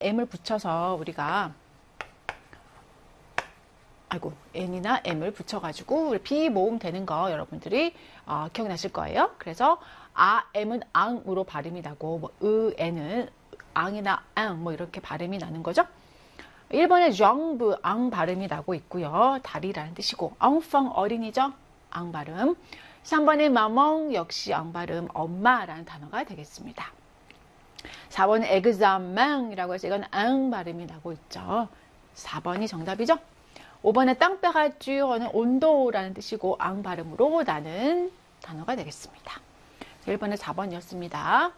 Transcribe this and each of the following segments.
m을 붙여서 우리가 n이나 m을 붙여가지고 비모음 되는 거 여러분들이 기억나실 거예요. 그래서 m은 앙으로 발음이 나고 뭐 n은 앙이나 앙 뭐 이렇게 발음이 나는 거죠. 1번에 정부 앙 발음이 나고 있고요. 다리라는 뜻이고 enfant 어린이죠. 앙 발음. 3번에 마멍 역시 앙 발음 엄마라는 단어가 되겠습니다. 4번은 examen이라고 해서 이건 앙 발음이 나고 있죠. 4번이 정답이죠. 5번에 température는 온도라는 뜻이고 앙 발음으로 나는 단어가 되겠습니다. 1번에 4번이었습니다.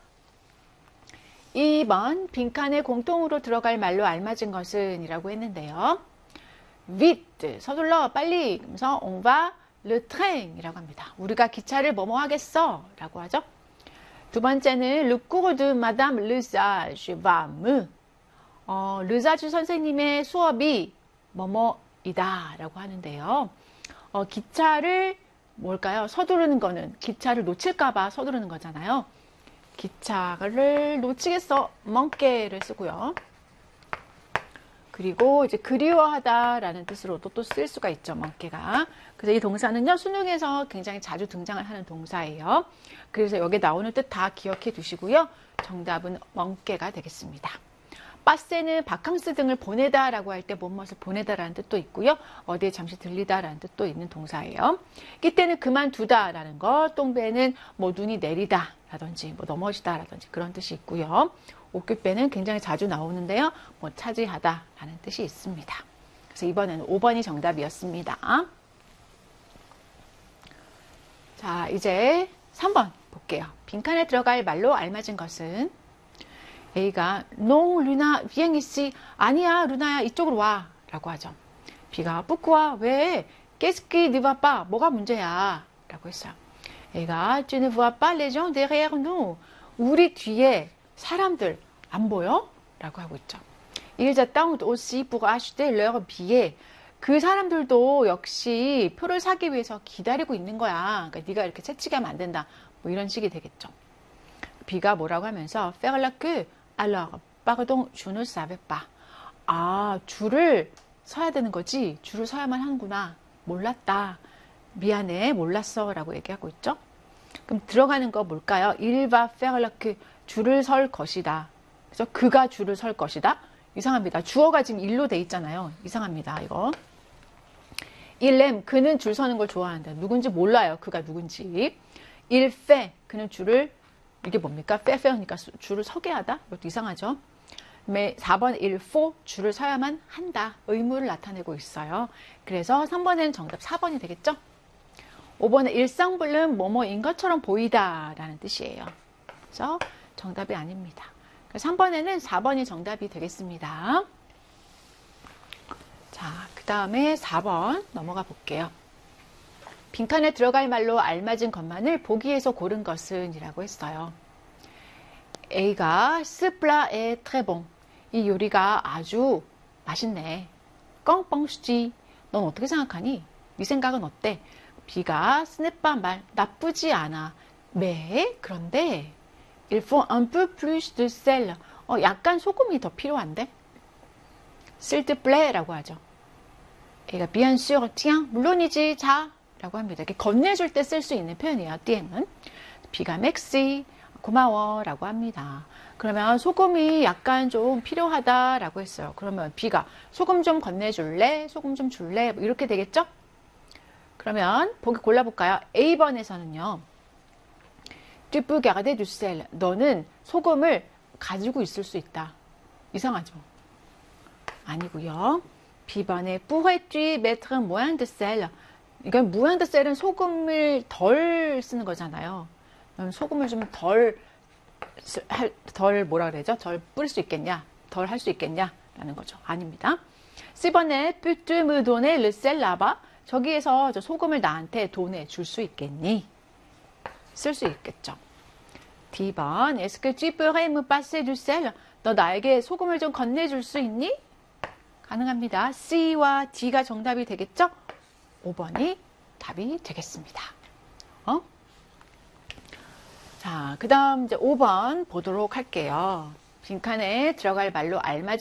2번 빈칸에 공통으로 들어갈 말로 알맞은 것은 이라고 했는데요. vite 서둘러 빨리 그래서 on va le train 이라고 합니다. 우리가 기차를 뭐뭐 하겠어 라고 하죠. 두 번째는 le cours de madame Lesage va me 르자주 선생님의 수업이 뭐뭐이다 라고 하는데요. 기차를 뭘까요? 서두르는 거는 기차를 놓칠까봐 서두르는 거잖아요. 기차를 놓치겠어 manquer를 쓰고요. 그리고 이제 그리워하다라는 뜻으로도 또 쓸 수가 있죠. manquer가. 그래서 이 동사는요. 수능에서 굉장히 자주 등장을 하는 동사예요. 그래서 여기 나오는 뜻 다 기억해 두시고요. 정답은 manquer가 되겠습니다. 빠세는 바캉스 등을 보내다라고 할 때 무엇을 보내다라는 뜻도 있고요. 어디에 잠시 들리다라는 뜻도 있는 동사예요. 끼때는 그만두다라는 거, 똥배는 뭐 눈이 내리다라든지 뭐 넘어지다라든지 그런 뜻이 있고요. 옥규배는 굉장히 자주 나오는데요. 뭐 차지하다라는 뜻이 있습니다. 그래서 이번에는 5번이 정답이었습니다. 자, 이제 3번 볼게요. 빈칸에 들어갈 말로 알맞은 것은 A가 Non, Luna, viens ici. 아니야, 루나야, 이쪽으로 와. 라고 하죠. B가 pourquoi? 왜? Qu'est-ce qui ne va pas? 뭐가 문제야? 라고 했어요. A가 Tu ne vois pas les gens derrière nous. 우리 뒤에 사람들 안 보여? 라고 하고 있죠. Ils attendent aussi pour acheter leur billet. 그 사람들도 역시 표를 사기 위해서 기다리고 있는 거야. 그러니까 네가 이렇게 채찍이 하면 안 된다. 뭐 이런 식이 되겠죠. B가 뭐라고 하면서 faire la queue. Alors, pardon, je ne savais pas. 줄을 서야 되는 거지. 줄을 서야만 하는구나. 몰랐다. 미안해, 몰랐어. 라고 얘기하고 있죠. 그럼 들어가는 거 뭘까요? Il va faire la queue. 줄을 설 것이다. 그래서 그가 줄을 설 것이다. 이상합니다. 주어가 지금 일로 돼 있잖아요. 이상합니다. 이거. Il aime. 그는 줄 서는 걸 좋아한다. 누군지 몰라요. 그가 누군지. Il fait. 그는 줄을 이게 뭡니까? 빼빼니까 줄을 서게 하다? 이것도 이상하죠? 4번 il faut 줄을 서야만 한다. 의무를 나타내고 있어요. 그래서 3번에는 정답 4번이 되겠죠? 5번은 일상불능 뭐뭐인 것처럼 보이다 라는 뜻이에요. 그래서 정답이 아닙니다. 그래서 3번에는 4번이 정답이 되겠습니다. 자, 그 다음에 4번 넘어가 볼게요. 빈칸에 들어갈 말로 알맞은 것만을 보기에서 고른 것은 이라고 했어요. A가 Ce plat est très bon. 이 요리가 아주 맛있네. Qu'en penses-tu? 넌 어떻게 생각하니? 네 생각은 어때? B가 Ce n'est pas mal. 나쁘지 않아. Mais 그런데 Il faut un peu plus de sel. 약간 소금이 더 필요한데? S'il te plaît 라고 하죠. A가 Bien sûr, tiens. 물론이지. 자. 라고 합니다. 이렇게 건네줄 때 쓸 수 있는 표현이에요. 띠엠은. B가 맥시 고마워 라고 합니다. 그러면 소금이 약간 좀 필요하다 라고 했어요. 그러면 B가 소금 좀 건네줄래? 소금 좀 줄래? 뭐 이렇게 되겠죠? 그러면 보기 골라볼까요? A번에서는요. Tu peux garder du sel. 너는 소금을 가지고 있을 수 있다. 이상하죠? 아니고요. B번에 pourrais-tu mettre moins de sel? 이건 무한드 셀은 소금을 덜 쓰는 거잖아요. 소금을 좀 덜 뭐라 그러죠? 덜 뿌릴 수 있겠냐? 덜 할 수 있겠냐? 라는 거죠. 아닙니다. C번에 peux-tu me donner le sel là-bas? 저기에서 저 소금을 나한테 돈에 줄 수 있겠니? 쓸 수 있겠죠. D번 Est-ce que tu pourrais me passer du sel? 너 나에게 소금을 좀 건네줄 수 있니? 가능합니다. C와 D가 정답이 되겠죠? 5번이 답이 되겠습니다. 자, 그 다음 이제 5번 보도록 할게요. 빈칸에 들어갈 말로 알맞은